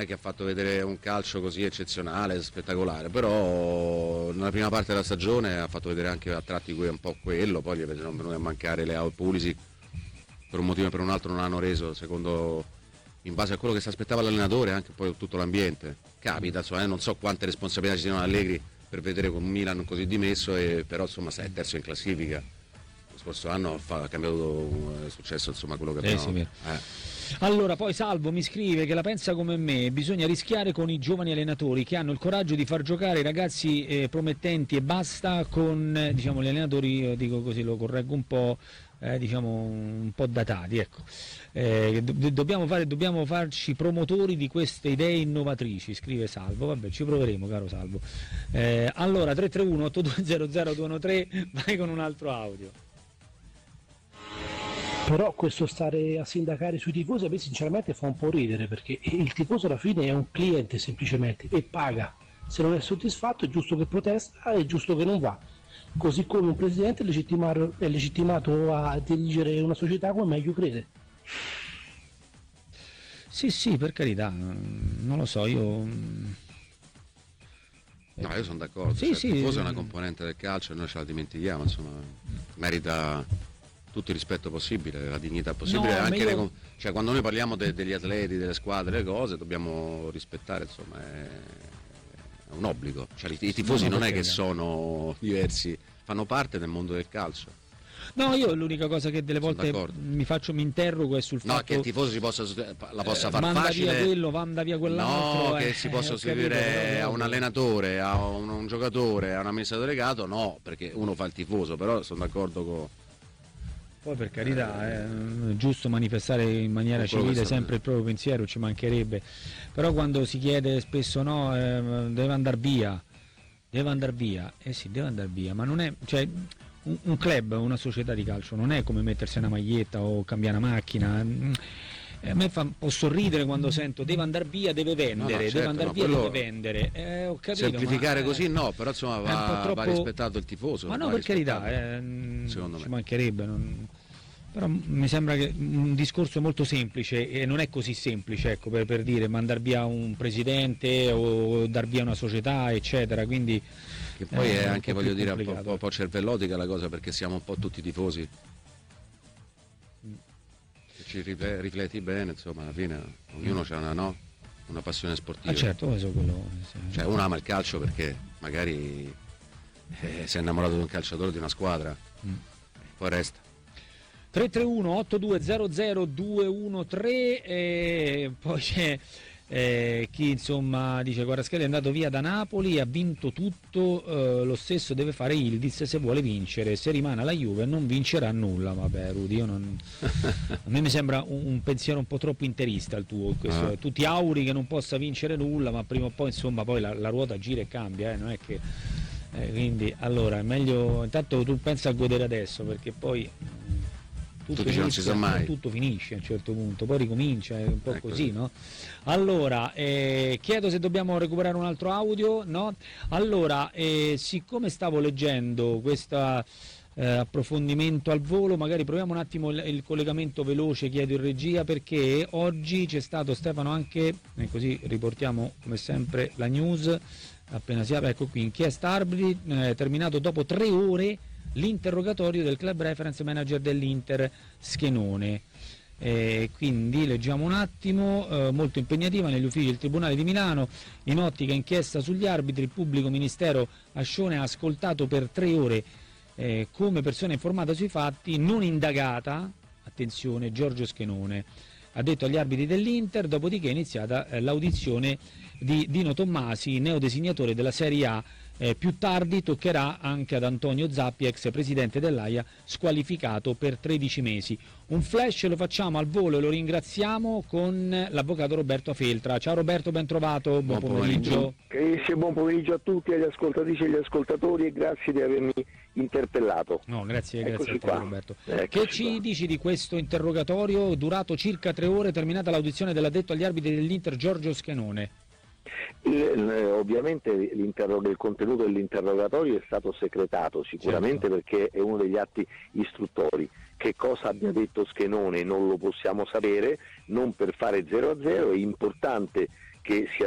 che ha fatto vedere un calcio così eccezionale, spettacolare, però nella prima parte della stagione ha fatto vedere anche a tratti un po' quello, poi gli sono venute a mancare le Pulisic, per un motivo o per un altro non hanno reso secondo, in base a quello che si aspettava l'allenatore, anche poi tutto l'ambiente. Capita, insomma, non so quante responsabilità ci siano Allegri per vedere con Milan così dimesso, però insomma sei terzo in classifica. Lo scorso anno ha cambiato, è successo insomma quello che abbiamo. Allora, poi Salvo mi scrive che la pensa come me, bisogna rischiare con i giovani allenatori che hanno il coraggio di far giocare i ragazzi promettenti e basta con diciamo, gli allenatori, io dico così, lo correggo un po', diciamo un po' datati, ecco. Dobbiamo farci promotori di queste idee innovatrici, scrive Salvo. Vabbè, ci proveremo, caro Salvo. Allora 331 8200 213, vai con un altro audio. Però questo stare a sindacare sui tifosi a me sinceramente fa un po' ridere, perché il tifoso alla fine è un cliente semplicemente e paga. Se non è soddisfatto è giusto che protesta, è giusto che non va. Così come un presidente è legittimato a dirigere una società come meglio crede. Sì, per carità, non lo so, io... No, io sono d'accordo, il tifoso è una componente del calcio e noi ce la dimentichiamo, insomma, merita tutto il rispetto possibile, la dignità possibile, no, anche cioè, quando noi parliamo degli atleti, delle squadre, le cose, dobbiamo rispettare, insomma, è un obbligo, cioè, i tifosi non è che sono diversi, fanno parte del mondo del calcio. No, io l'unica cosa che delle volte mi interrogo è sul fatto che il tifoso la possa far manda facile, via quello, manda via quell'altro, che si possa sostituire a un allenatore, a un giocatore, a un amministratore delegato, no, perché uno fa il tifoso, però sono d'accordo con... Poi per carità è giusto manifestare in maniera civile sempre il proprio pensiero, ci mancherebbe, però quando si chiede spesso deve andare via, sì, deve andare via, ma non è, cioè, un club, una società di calcio non è come mettersi una maglietta o cambiare una macchina. A me fa un po' sorridere quando sento deve andare via, deve vendere, deve andare via, deve vendere. Ho capito, semplificare così no, però insomma va rispettato il tifoso. Ma no, per carità, secondo me ci mancherebbe. Però mi sembra che un discorso molto semplice, e non è così semplice, ecco, per dire mandar via un presidente o dar via una società, eccetera, quindi che poi è anche, voglio dire, un po' cervellotica la cosa, perché siamo un po' tutti tifosi. Se ci rifletti bene, insomma, alla fine ognuno ha una passione sportiva. Certo, so quello, sì. Cioè uno ama il calcio perché magari si è innamorato di un calciatore, di una squadra, poi resta. 331 8200 213, e poi c'è chi insomma dice Kvaratskhelia è andato via da Napoli, ha vinto tutto, lo stesso deve fare Yildiz se vuole vincere, se rimane alla Juve non vincerà nulla. Vabbè Rudy, a me mi sembra un pensiero un po' troppo interista il tuo, questo, tu ti auguri che non possa vincere nulla, ma prima o poi insomma poi la ruota gira e cambia, non è che quindi allora è meglio, intanto tu pensa a godere adesso, perché poi tutto finisce a un certo punto, poi ricomincia, è un po' così, no? Allora, chiedo se dobbiamo recuperare un altro audio, no? Allora, siccome stavo leggendo questo approfondimento al volo, magari proviamo un attimo il collegamento veloce, chiedo in regia, perché oggi c'è stato Stefano anche, così riportiamo come sempre la news, appena si apre, ecco qui, inchiesta arbitri, terminato dopo 3 ore l'interrogatorio del club reference manager dell'Inter Schenone. Quindi leggiamo un attimo, molto impegnativa negli uffici del Tribunale di Milano, in ottica inchiesta sugli arbitri, il pubblico ministero Ascione ha ascoltato per 3 ore come persona informata sui fatti, non indagata, attenzione, Giorgio Schenone, ha detto agli arbitri dell'Inter, dopodiché è iniziata l'audizione di Dino Tommasi, neodesignatore della Serie A. Più tardi toccherà anche ad Antonio Zappi, ex presidente dell'AIA, squalificato per 13 mesi. Un flash lo facciamo al volo e lo ringraziamo con l'avvocato Roberto Feltra. Ciao Roberto, ben trovato, buon pomeriggio. Buon pomeriggio a tutti, agli ascoltatrici e agli ascoltatori, e grazie di avermi interpellato. No, grazie a te Roberto. Eccoci che ci dici di questo interrogatorio durato circa 3 ore, terminata l'audizione dell'addetto agli arbitri dell'Inter Giorgio Schenone? Ovviamente il contenuto dell'interrogatorio è stato secretato sicuramente, certo, perché è uno degli atti istruttori. Che cosa abbia detto Schenone non lo possiamo sapere, non per fare 0-0, è importante che si